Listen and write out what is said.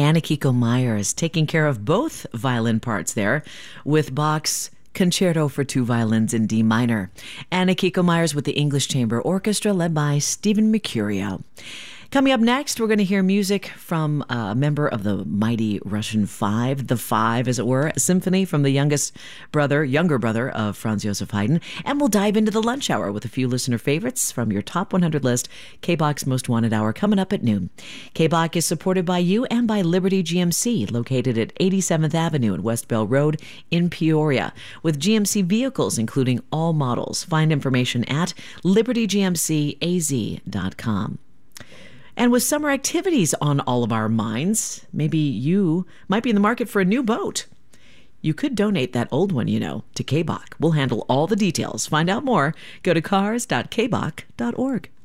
Anna-Kiko Myers taking care of both violin parts there with Bach's Concerto for Two Violins in D minor. Anna-Kiko Myers with the English Chamber Orchestra led by Stephen Mercurio. Coming up next, we're going to hear music from a member of the mighty Russian Five, the Five, as it were, a symphony from the younger brother of Franz Joseph Haydn. And we'll dive into the lunch hour with a few listener favorites from your top 100 list, K-Bach's Most Wanted Hour, coming up at noon. K-Bach is supported by you and by Liberty GMC, located at 87th Avenue and West Bell Road in Peoria, with GMC vehicles, including all models. Find information at libertygmcaz.com. And with summer activities on all of our minds, maybe you might be in the market for a new boat. You could donate that old one, to K-Bach. We'll handle all the details. Find out more. Go to cars.kbach.org.